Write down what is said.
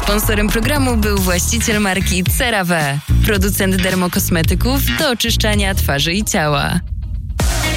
Sponsorem programu był właściciel marki CeraVe, producent dermokosmetyków do oczyszczania twarzy i ciała.